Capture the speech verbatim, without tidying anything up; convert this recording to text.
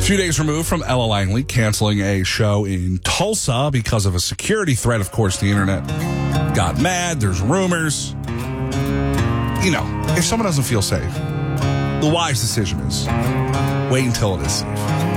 Two days removed from Ella Langley canceling a show in Tulsa because of a security threat. Of course, the internet got mad. There's rumors. You know, if someone doesn't feel safe, the wise decision is wait until it is safe.